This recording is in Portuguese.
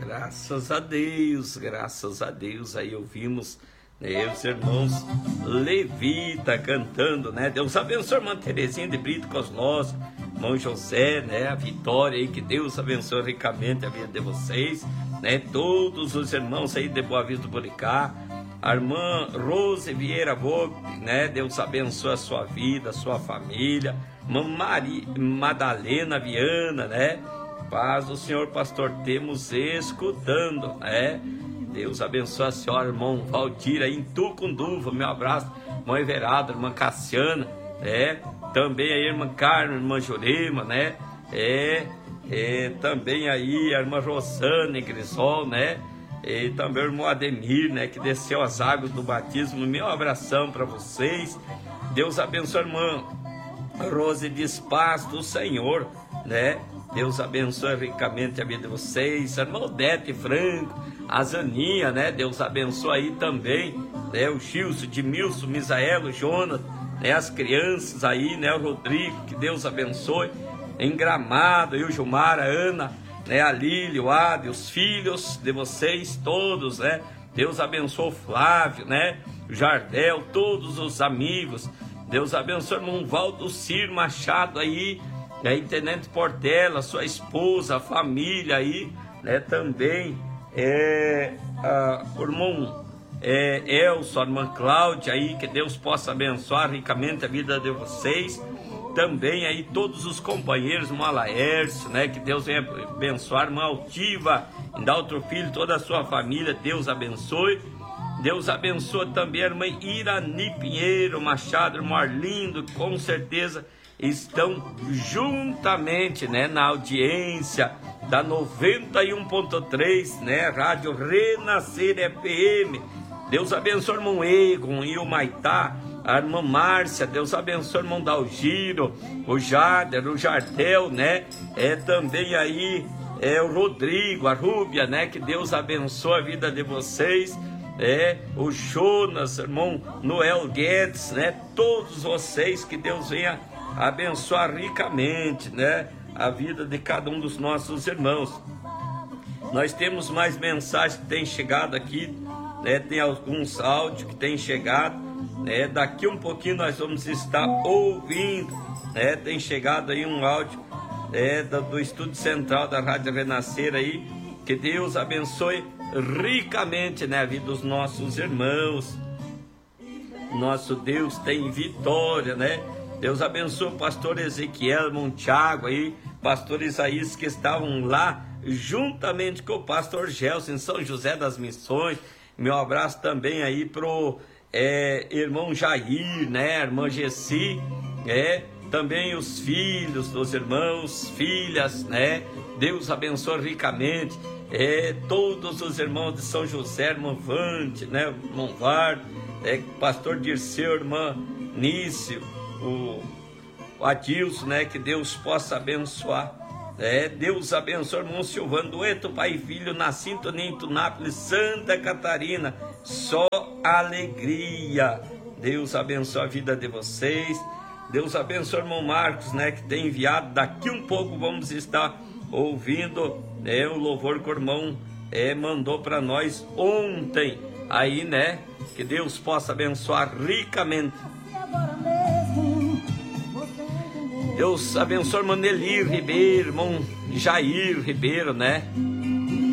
Graças a Deus, aí ouvimos, né, os irmãos Levita cantando, né? Deus abençoe a irmã Terezinha de Brito Cosnós, irmão José, né? A Vitória aí, que Deus abençoe ricamente a vida de vocês, né? Todos os irmãos aí de Boa Vista do Buricá, a irmã Rose Vieira Volpe, né? Deus abençoe a sua vida, a sua família, irmã Madalena Viana, né? Paz do Senhor, pastor, temos escutando, né? Deus abençoe a senhora, irmão Valdir, aí em Tucunduva, meu abraço, irmã Everada, irmã Cassiana, né? Também aí, irmã Carmen, irmã Jurema, né? Também aí a irmã Rosane Grisol, né? E também o irmão Ademir, né? Que desceu as águas do batismo, meu abração para vocês. Deus abençoe a irmã Rose diz paz do Senhor, né? Deus abençoe ricamente a vida de vocês. A irmã Odete Franco, a Zaninha, né? Deus abençoe aí também, né? O Gilson, Edmilson, Misael, o Jonas, né? As crianças aí, né? O Rodrigo, que Deus abençoe. Em Gramado, eu, Gilmar, a Ana, né? A Lília, o Ade, os filhos de vocês todos, né? Deus abençoe o Flávio, né? O Jardel, todos os amigos. Deus abençoe o irmão Valdo Ciro Machado aí, né? Tenente Portela, sua esposa, a família aí, né? Também o irmão Elson, a irmã Cláudia aí, que Deus possa abençoar ricamente a vida de vocês. Também aí todos os companheiros, irmão Laércio, né? Que Deus venha abençoar, irmã Altiva, ainda outro filho, toda a sua família, Deus abençoe. Deus abençoe também a irmã Irani Pinheiro Machado, irmão Arlindo, que com certeza estão juntamente, né, na audiência da 91.3, né, Rádio Renascer FM. Deus abençoe o irmão Egon e o Maitá, a irmã Márcia. Deus abençoe o irmão Dalgiro, o Jader, o Jardel, né, também aí o Rodrigo, a Rúbia, né, que Deus abençoe a vida de vocês. O Jonas, irmão Noel Guedes, né, todos vocês, que Deus venha abençoar ricamente, né, a vida de cada um dos nossos irmãos. Nós temos mais mensagens que têm chegado aqui, né, tem alguns áudios que têm chegado, né, daqui um pouquinho nós vamos estar ouvindo, né, tem chegado aí um áudio do Estúdio Central da Rádio Renascer aí, que Deus abençoe ricamente, né, a vida dos nossos irmãos. Nosso Deus tem vitória, né? Deus abençoe o pastor Ezequiel Montiago aí, pastor Isaías, que estavam lá juntamente com o pastor Gelson em São José das Missões. Meu abraço também aí pro irmão Jair, né, irmã Gessi, também os filhos dos irmãos, filhas, né? Deus abençoe ricamente todos os irmãos de São José, irmã Vante, né, irmão Var, pastor Dirceu, irmã Nício, o Adilson, né, que Deus possa abençoar. Deus abençoe o irmão Silvano Dueto, pai e filho, na sintonia em Tunápolis, Santa Catarina, só alegria. Deus abençoe a vida de vocês. Deus abençoe o irmão Marcos, né, que tem enviado. Daqui um pouco vamos estar ouvindo o louvor que o irmão mandou para nós ontem aí, né? Que Deus possa abençoar ricamente. Deus abençoe o irmão Nelir Ribeiro, irmão Jair Ribeiro, né?